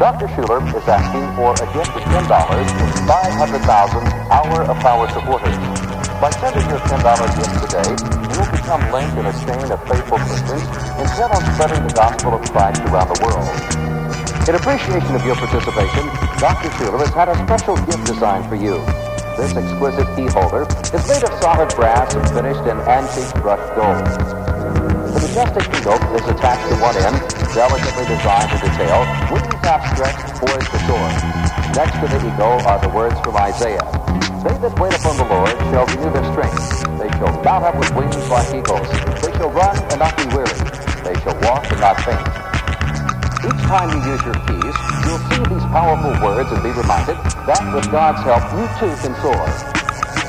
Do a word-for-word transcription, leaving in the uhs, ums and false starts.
Doctor Schuler is asking for a gift of ten dollars and five hundred thousand Hour of Power supporters. By sending your ten dollars gift today, you will become linked in a chain of faithful Christians intent on spreading the gospel of Christ around the world. In appreciation of your participation, Doctor Schuler has had a special gift designed for you. This exquisite key holder is made of solid brass and finished in antique brushed gold. The majestic eagle is attached to one end, delicately designed to detail, wings outstretched poised to soar. Next to the eagle are the words from Isaiah. They that wait upon the Lord shall renew their strength. They shall mount up with wings like eagles. They shall run and not be weary. They shall walk and not faint. Each time you use your keys, you'll see these powerful words and be reminded that with God's help, you too can soar.